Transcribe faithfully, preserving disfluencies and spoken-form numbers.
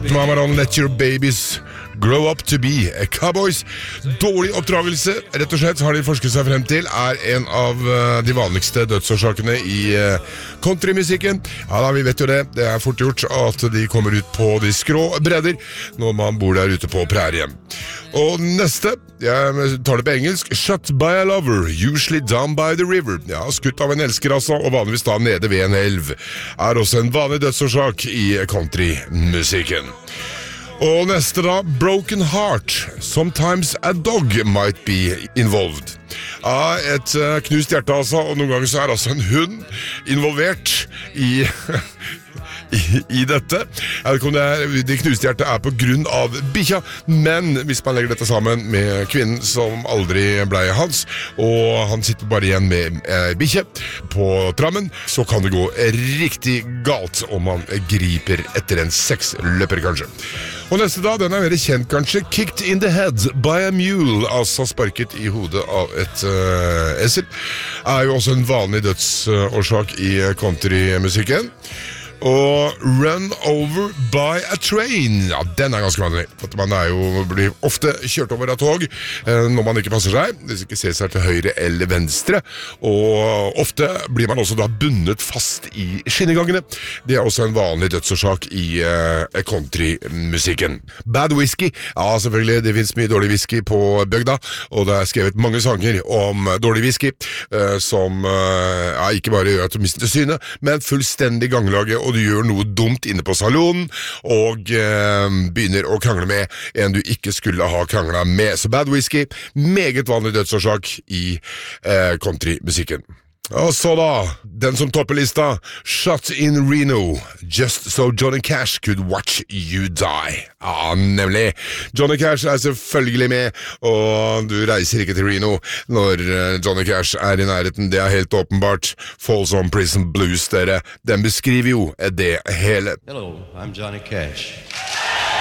Mama Don't Let Your Babies Grow Up To Be Cowboys. Dårlig oppdragelse, rett og slett, har de forsket seg frem til, er en av de vanligste dødsårsakene i countrymusikken. Ja da, vi vet jo det. Det er fort gjort at de kommer ut på de skrå bredder når man bor der ute på prærien. Og neste, jeg tar det på engelsk, Shot by a lover, usually down by the river. Ja, skutt av en elsker altså, og vanligvis da nede ved en elv, er også en vanlig dødsårsak i countrymusikken. Og neste da, Broken Heart. Sometimes a dog might be involved. Ja, et uh, knust hjerte altså, og noen ganger så er altså en hund involvert i... I, i dette. Jeg vet ikke om det, er, det knuste hjertet er på grunn av bikkja, men hvis man legger dette sammen med kvinnen som aldri ble hans, og han sitter bare igjen med eh, bikkje på trammen, så kan det gå riktig galt om man griper etter en seksløper kanskje. Og neste da, den er mer kjent kanskje, Kicked in the head by a mule, altså sparket i hodet av et uh, esel, er jo også en vanlig dødsårsak i countrymusikken. Og Run Over by a Train, ja, den er ganske vanlig. For man er jo, blir ofte kjørt over av tog eh, når man ikke passer seg, hvis ikke ser seg til høyre eller venstre. Og ofte blir man også da bundet fast i skinnegangene. Det er også en vanlig dødsårsak i eh, countrymusikken. Bad whisky, ja selvfølgelig, det finnes mye dårlig whisky på bygda, og det er skrevet mange sanger om dårlig whisky, eh, som eh, ja, ikke bare gjør at du mister synet, men fullstendig ganglaget, og du gjør noe dumt inne på salonen, og eh, begynner å krangle med en du ikke skulle ha kranglet med. Så bad whisky, meget vanlig dødsårsak i eh, countrymusikken. Og så da, den som topper lista, Shot in Reno, Just so Johnny Cash could watch you die. Ja, nemlig. Johnny Cash er selvfølgelig med, og du reiser ikke til Reno når Johnny Cash er i nærheten, det er helt åpenbart. Folsom Prison Blues, dere, den beskriver jo det hele. Hello, I'm Johnny Cash.